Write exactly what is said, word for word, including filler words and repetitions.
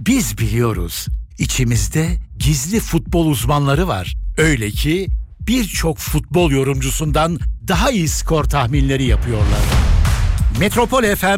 Biz biliyoruz. İçimizde gizli futbol uzmanları var. Öyle ki birçok futbol yorumcusundan daha iyi skor tahminleri yapıyorlar. Metropol F M